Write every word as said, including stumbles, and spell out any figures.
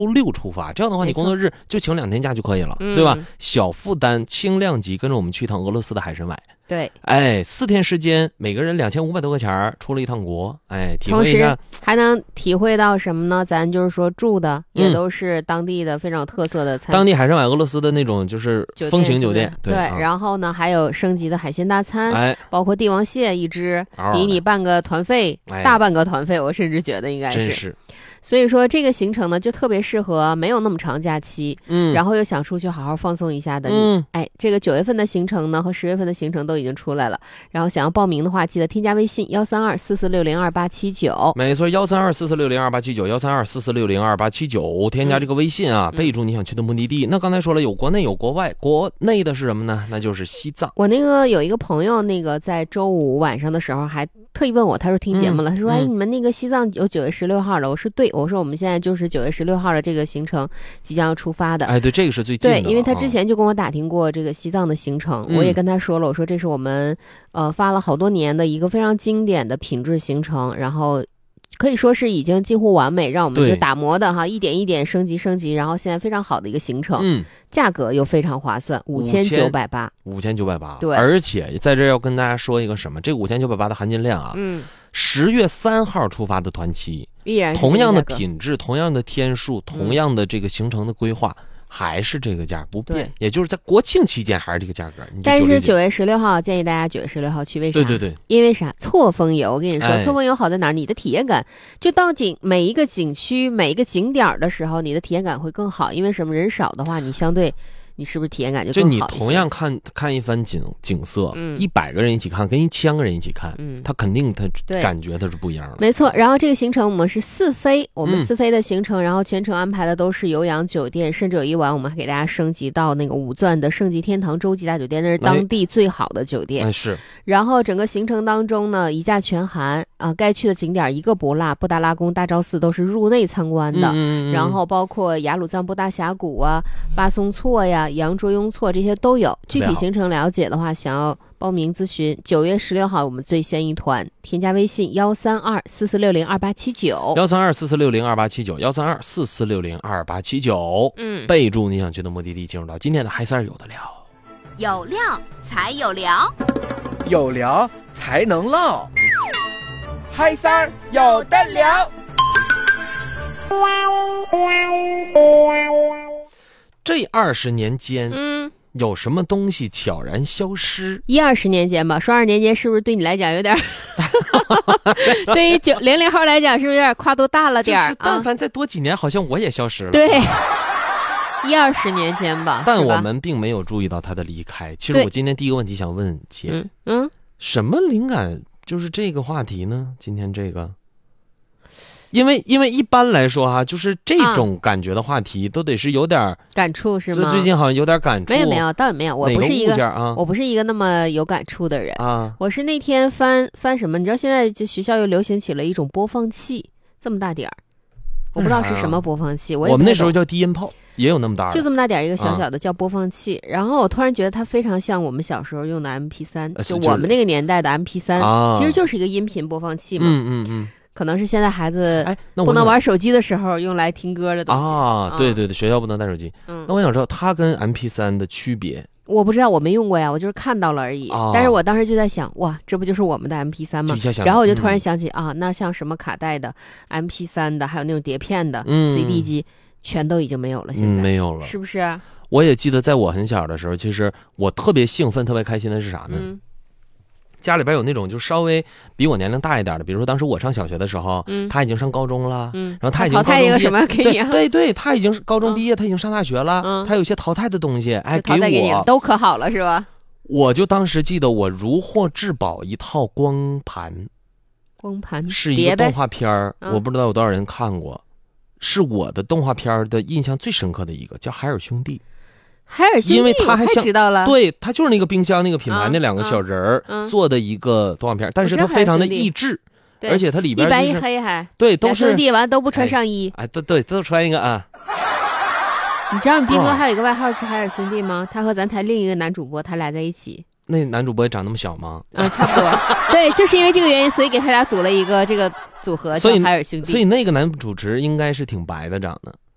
六出发，这样的话你工作日就请两天假就可以了，对吧？小负担轻量级，跟着我们去一趟俄罗斯的海参崴。 对， 哎，四天时间，每个人两千五百多块钱，出了一趟国，哎，体会一下， 还能体会到什么呢？咱就是说住的也都是当地的非常有特色的餐， 当地海参崴俄罗斯的那种就是风情酒店， 对。 对啊、 然后呢，还有升级的海鲜大餐， 哎， 包括帝王蟹一只，抵你半个团费， 哎、 大半个团费，我甚至觉得应该是。 真是。 所以说这个行程呢，就特别适合没有那么长假期， 嗯， 然后又想出去好好放松一下的你。 嗯， 哎，这个九月份的行程呢和十月份的行程都已经出来了，然后想要报名的话，记得添加微信幺三二四四六零二八七九。 没错，幺三二四四六零二八七九，幺三二四四六零二八七九，添加这个微信啊，嗯、备注你想去的目的地。那刚才说了，有国内有国外，国内的是什么呢？那就是西藏。 我那个有一个朋友，那个在周五晚上的时候还特意问我，他说听节目了， 嗯、 他说、 嗯、 哎，你们那个西藏有九月十六号了？我说对，我说我们现在就是九月十六号的这个行程即将要出发的。 哎，对，这个是最近的。 对，因为他之前就跟我打听过这个西藏的行程， 嗯、 我也跟他说了，我说这是我们呃发了好多年的一个非常经典的品质行程，然后可以说是已经近乎完美，让我们就打磨的哈，一点一点升级升级，然后现在非常好的一个行程， 嗯， 价格又非常划算，五千九百八， 五千九百八， 对， 而且在这要跟大家说一个什么，这五千九百八的含金量啊， 嗯， 十月三号出发的团期， 依然同样的品质，同样的天数，同样的这个行程的规划。嗯，还是这个价不变，也就是在国庆期间还是这个价格。 但是九月十六号建议大家九月十六号去，为啥？ 对对对， 因为啥？错峰游。我跟你说， 哎、 错峰游好在哪儿？你的体验感，就到景每一个景区、每一个景点的时候，你的体验感会更好。因为什么？人少的话，你相对。你是不是体验感就更好一些？ 就你同样看看一番景景色， 嗯， 一百个人一起看，跟一千个人一起看， 嗯， 他肯定他感觉他是不一样的。 没错，然后这个行程我们是四飞，我们四飞的行程，嗯、然后全程安排的都是有氧酒店，甚至有一晚我们还给大家升级到那个五钻的盛极天堂洲际大酒店，那是当地最好的酒店。 哎、是。 然后整个行程当中呢，一价全含啊，该去的景点一个不落，布达拉宫、大昭寺都是入内参观的， 嗯嗯嗯， 然后包括雅鲁藏布大峡谷啊、巴松措呀、羊卓雍措这些都有。具体行程了解的话，想要报名咨询，九月十六号我们最先一团，添加微信幺三二四四六零二八七九， 幺三二四四六零二八七九，幺三二四四六零二八七九， 嗯， 备注你想去的目的地，进入到今天的嗨三有的聊， 有料才有聊， 有聊才能唠，嗨三有的聊。 这二十年间， 嗯， 有什么东西悄然消失？ 一二十年间吧，说二十年间是不是对你来讲有点？对于九零零后来讲，是不是有点跨度大了点儿？ 但凡再多几年，好像我也消失了。 对，一二十年间吧。 但我们并没有注意到他的离开。其实我今天第一个问题想问姐， 嗯嗯， 什么灵感就是这个话题呢？今天这个。因为因为一般来说哈、啊，就是这种感觉的话题都得是有点感触是吗？ 就最近好像有点感触。 没有没有，倒也没有。我不是一个， 个啊、 我不是一个那么有感触的人啊。 我是那天翻翻什么？你知道现在就学校又流行起了一种播放器，这么大点儿，我不知道是什么播放器。 啊、 我我们那时候叫低音炮，也有那么大， 就这么大点儿一个小小的叫播放器。啊、然后我突然觉得它非常像我们小时候用的 M P 三，就我们那个年代的 M P 三、 啊， 其实就是一个音频播放器嘛。 嗯嗯嗯。 可能是现在孩子哎， 不能玩手机的时候用来听歌的东西啊！对对对，学校不能带手机。 嗯， 那我想知道它跟 M P 三 的区别。 我不知道，我没用过呀，我就是看到了而已。 啊、 但是我当时就在想，哇，这不就是我们的 M P 三 吗？然后我就突然想起、嗯、啊，那像什么卡带的、M P 三 的，还有那种碟片的、 嗯、 C D 机，全都已经没有了。现在、 嗯、没有了， 是不是？ 我也记得，在我很小的时候，其实我特别兴奋、特别开心的是啥呢？ 嗯， 家里边有那种就稍微比我年龄大一点的，比如说当时我上小学的时候， 嗯， 他已经上高中了， 嗯， 然后他已经淘汰一个什么给你、啊？ 对对，他已经高中毕业，嗯、他已经上大学了， 嗯， 他有些淘汰的东西，哎， 淘汰给你都可好了是吧？ 我就当时记得我如获至宝一套光盘， 光盘是一个动画片儿、嗯，我不知道有多少人看过，是我的动画片的印象最深刻的一个，叫海尔兄弟。 海尔兄弟， 因为他还像知道了， 对，他就是那个冰箱那个品牌、嗯、那两个小人儿、 嗯、 做的一个动画片，但是它非常的益智，而且它里边、就是、 一白一黑还对都是兄弟完都不穿上衣， 哎，对对，都穿一个啊。 你知道你斌哥还有一个外号是海尔兄弟吗？他和咱台另一个男主播他俩在一起。 那男主播也长那么小吗？ 啊，差不多。对，就是因为这个原因，所以给他俩组了一个这个组合，叫海尔兄弟。 所以那个男主持应该是挺白的长得。